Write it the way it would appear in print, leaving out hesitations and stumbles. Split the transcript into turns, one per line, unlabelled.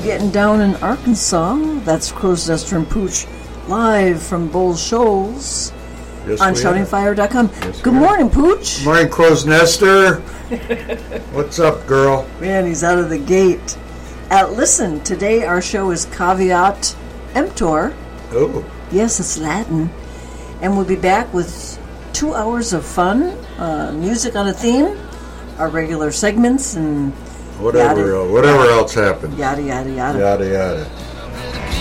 Getting down in Arkansas. That's Crow's Nester and Pooch live from Bull Shoals on shoutingfire.com.
Yes,
Good morning, Pooch.
Morning, Crow's Nester. What's up, girl?
Man, he's out of the gate. Listen, today our show is Caveat Emptor.
Oh.
Yes, it's Latin. And we'll be back with 2 hours of fun, music on a theme, our regular segments, and
whatever else happened.
Yada, yada, yada.
Yada, yada.